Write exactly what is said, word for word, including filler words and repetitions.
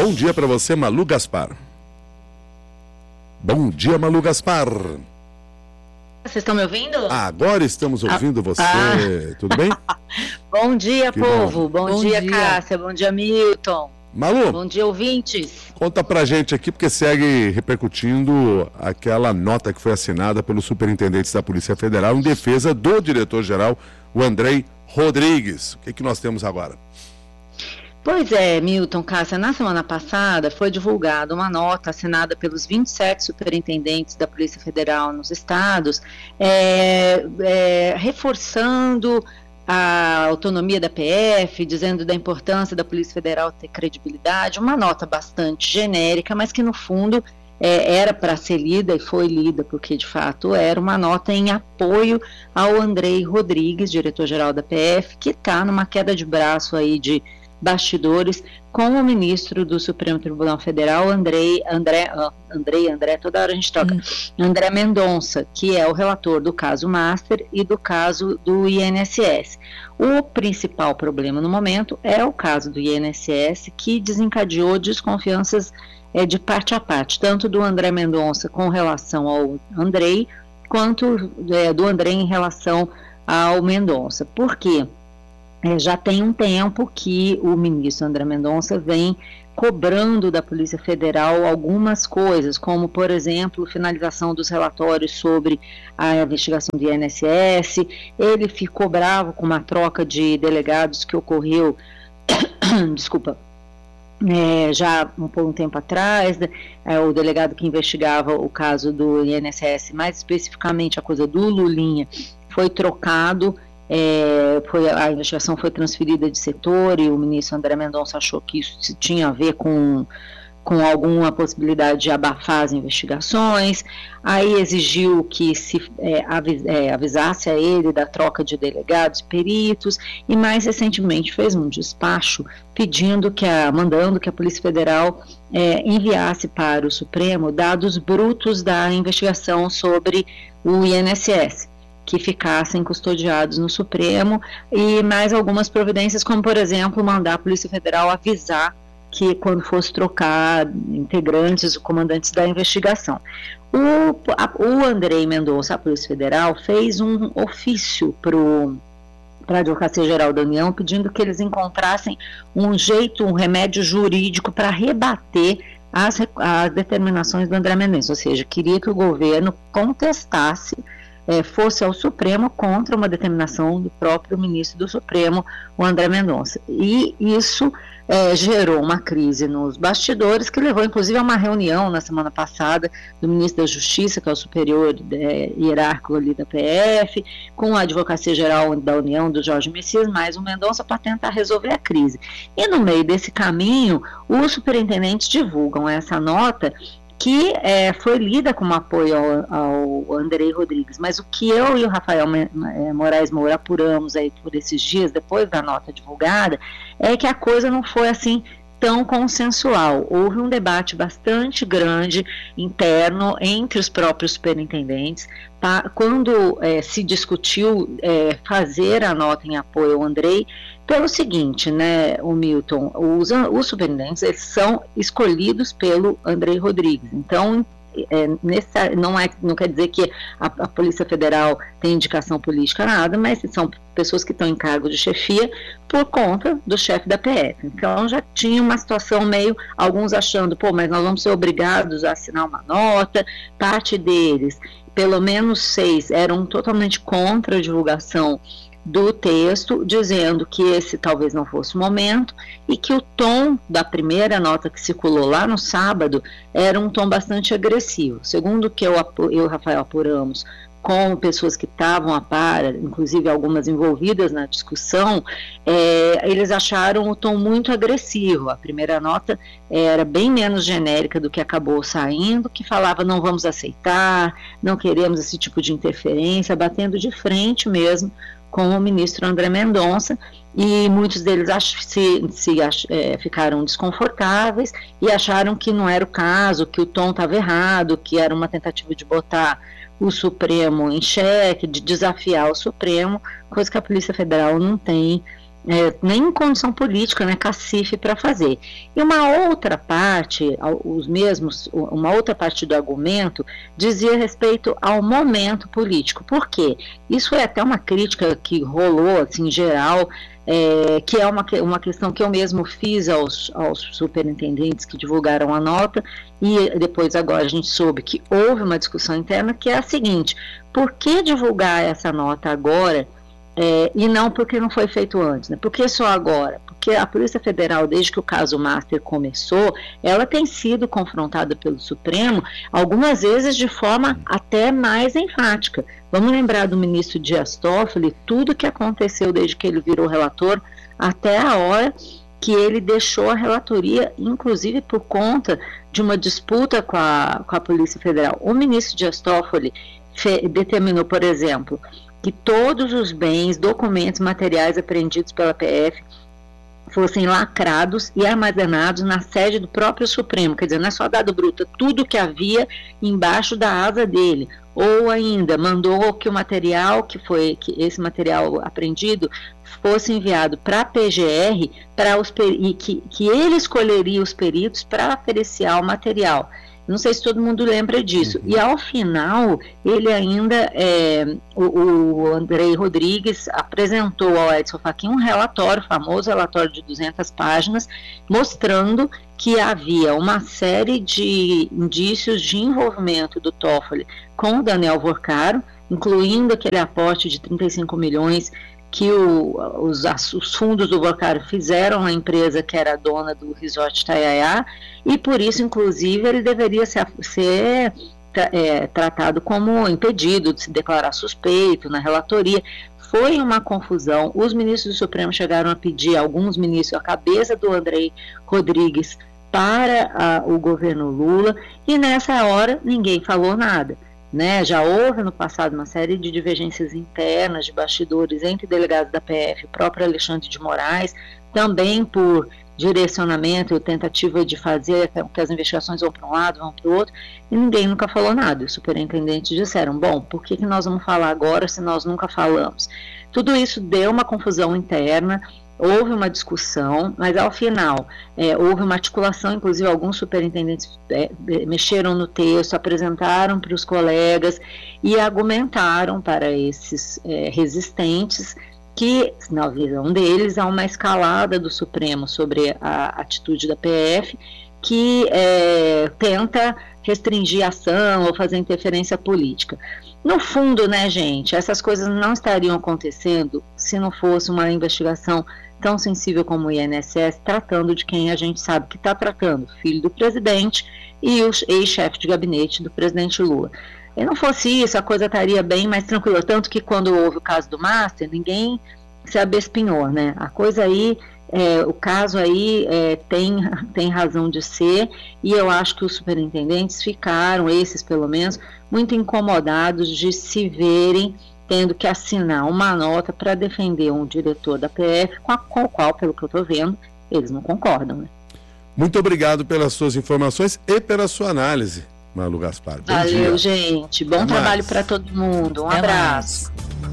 Bom dia para você, Malu Gaspar. Bom dia, Malu Gaspar. Vocês estão me ouvindo? Agora estamos ouvindo ah, você. Ah. Tudo bem? Bom dia, que povo. Bom, bom, bom dia, dia, Cássia. Bom dia, Milton. Malu. Bom dia, ouvintes. Conta pra gente aqui, porque segue repercutindo aquela nota que foi assinada pelos superintendentes da Polícia Federal em defesa do diretor-geral, o Andrei Rodrigues. O que, que nós temos agora? Pois é, Milton, Cássia, na semana passada foi divulgada uma nota assinada pelos vinte e sete superintendentes da Polícia Federal nos estados, é, é, reforçando a autonomia da P F, dizendo da importância da Polícia Federal ter credibilidade, uma nota bastante genérica, mas que no fundo é, era para ser lida e foi lida, porque de fato era uma nota em apoio ao Andrei Rodrigues, diretor-geral da P F, que está numa queda de braço aí de bastidores com o ministro do Supremo Tribunal Federal, Andrei, André, oh, Andrei, André, toda hora a gente troca, hum. André Mendonça, que é o relator do caso Master e do caso do I N S S. O principal problema no momento é o caso do I N S S, que desencadeou desconfianças é, de parte a parte, tanto do André Mendonça com relação ao Andrei, quanto é, do Andrei em relação ao Mendonça. Por quê? É, já tem um tempo que o ministro André Mendonça vem cobrando da Polícia Federal algumas coisas, como, por exemplo, finalização dos relatórios sobre a investigação do I N S S. Ele ficou bravo com uma troca de delegados que ocorreu, desculpa, é, já um, um tempo atrás, é, o delegado que investigava o caso do I N S S, mais especificamente a coisa do Lulinha, foi trocado. É, foi, a investigação foi transferida de setor e o ministro André Mendonça achou que isso tinha a ver com, com alguma possibilidade de abafar as investigações, aí exigiu que se é, avis, é, avisasse a ele da troca de delegados e peritos, e mais recentemente fez um despacho pedindo que a, mandando que a Polícia Federal é, enviasse para o Supremo dados brutos da investigação sobre o I N S S, que ficassem custodiados no Supremo, e mais algumas providências, como, por exemplo, mandar a Polícia Federal avisar que, quando fosse trocar integrantes ou comandantes da investigação. O, a, o Andrei Mendonça, a Polícia Federal, fez um ofício para a Advocacia Geral da União, pedindo que eles encontrassem um jeito, um remédio jurídico para rebater as, as determinações do André Mendonça, ou seja, queria que o governo contestasse, É, fosse ao Supremo contra uma determinação do próprio ministro do Supremo, o André Mendonça. E isso é, gerou uma crise nos bastidores, que levou inclusive a uma reunião na semana passada do ministro da Justiça, que é o superior é, hierárquico ali da P F, com a Advocacia Geral da União, do Jorge Messias, mais o Mendonça, para tentar resolver a crise. E no meio desse caminho, os superintendentes divulgam essa nota, que é, foi lida como apoio ao, ao Andrei Rodrigues, mas o que eu e o Rafael Moraes Moura apuramos aí por esses dias, depois da nota divulgada, é que a coisa não foi assim tão consensual. Houve um debate bastante grande, interno, entre os próprios superintendentes, tá, quando é, se discutiu é, fazer a nota em apoio ao Andrei, pelo seguinte, né, o Milton, os, os superintendentes, eles são escolhidos pelo Andrei Rodrigues, então é, nessa, não, é, não quer dizer que a, a Polícia Federal tem indicação política, nada, mas são pessoas que estão em cargo de chefia por conta do chefe da P F, então já tinha uma situação meio, alguns achando, pô, mas nós vamos ser obrigados a assinar uma nota, parte deles, pelo menos seis, eram totalmente contra a divulgação do texto, dizendo que esse talvez não fosse o momento e que o tom da primeira nota que circulou lá no sábado era um tom bastante agressivo. Segundo o que eu e o Rafael apuramos com pessoas que estavam a par, inclusive algumas envolvidas na discussão, é, eles acharam o tom muito agressivo. A primeira nota era bem menos genérica do que acabou saindo, que falava não vamos aceitar, não queremos esse tipo de interferência, batendo de frente mesmo com o ministro André Mendonça, e muitos deles ach, se, se ach, é, ficaram desconfortáveis e acharam que não era o caso, que o tom estava errado, que era uma tentativa de botar o Supremo em xeque, de desafiar o Supremo, coisa que a Polícia Federal não tem É, nem condição política, né, cacife para fazer. E uma outra parte, os mesmos, uma outra parte do argumento dizia respeito ao momento político. Por quê? Isso é até uma crítica que rolou, assim, em geral, é, que é uma, uma questão que eu mesmo fiz aos, aos superintendentes que divulgaram a nota, e depois agora a gente soube que houve uma discussão interna, que é a seguinte: por que divulgar essa nota agora? É, e não porque não foi feito antes, né? Por que só agora? Porque a Polícia Federal, desde que o caso Master começou, ela tem sido confrontada pelo Supremo, algumas vezes de forma até mais enfática. Vamos lembrar do ministro Dias Toffoli, tudo que aconteceu desde que ele virou relator até a hora que ele deixou a relatoria, inclusive por conta de uma disputa com a, com a Polícia Federal. O ministro Dias Toffoli fe, determinou, por exemplo, que todos os bens, documentos, materiais apreendidos pela P F fossem lacrados e armazenados na sede do próprio Supremo, quer dizer, não é só dado bruto, tudo que havia embaixo da asa dele. Ou ainda mandou que o material que foi, que esse material apreendido fosse enviado para a P G R para os e que, que ele escolheria os peritos para afericiar o material. Não sei se todo mundo lembra disso. Uhum. E ao final, ele ainda, é, o, o Andrei Rodrigues apresentou ao Edson Fachin um relatório, famoso relatório de duzentas páginas, mostrando que havia uma série de indícios de envolvimento do Toffoli com o Daniel Vorcaro, incluindo aquele aporte de trinta e cinco milhões que o, os, os fundos do Vorcaro fizeram à empresa que era dona do Resort Itaiaia, e por isso, inclusive, ele deveria ser, ser é, tratado como impedido de se declarar suspeito na relatoria. Foi uma confusão. Os ministros do Supremo chegaram a pedir, alguns ministros, a cabeça do Andrei Rodrigues para a, o governo Lula, e nessa hora ninguém falou nada. Né, já houve no passado uma série de divergências internas, de bastidores entre delegados da P F, o próprio Alexandre de Moraes, também por direcionamento, tentativa de fazer com que as investigações vão para um lado, vão para o outro, e ninguém nunca falou nada. Os superintendentes disseram, bom, por que, que nós vamos falar agora se nós nunca falamos? Tudo isso deu uma confusão interna. Houve uma discussão, mas ao final é, houve uma articulação, inclusive alguns superintendentes é, mexeram no texto, apresentaram para os colegas e argumentaram para esses é, resistentes que, na visão deles, há uma escalada do Supremo sobre a atitude da P F que é, tenta restringir a ação ou fazer interferência política. No fundo, né, gente, essas coisas não estariam acontecendo se não fosse uma investigação tão sensível como o I N S S, tratando de quem a gente sabe que está tratando, filho do presidente e o ex-chefe de gabinete do presidente Lula. Se não fosse isso, a coisa estaria bem mais tranquila, tanto que quando houve o caso do Master, ninguém se abespinhou, né? A coisa aí, é, o caso aí é, tem, tem razão de ser, e eu acho que os superintendentes ficaram, esses pelo menos, muito incomodados de se verem tendo que assinar uma nota para defender um diretor da P F com, a, com o qual, pelo que eu estou vendo, eles não concordam, né? Muito obrigado pelas suas informações e pela sua análise, Malu Gaspar. Bom Valeu, dia. gente. Bom Até trabalho mais. para todo mundo. Um Até abraço. Mais.